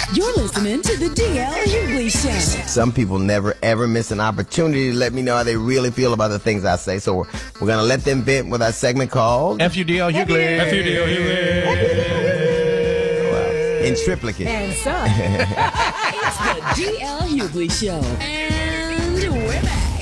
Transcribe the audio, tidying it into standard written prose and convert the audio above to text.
You're listening to the DL Hughley Show. Some people never ever miss an opportunity to let me know how they really feel about the things I say. So we're going to let them vent with our segment called FUDL Hughley. FUDL Hughley. In triplicate. And so, it's the DL Hughley Show. And we're back.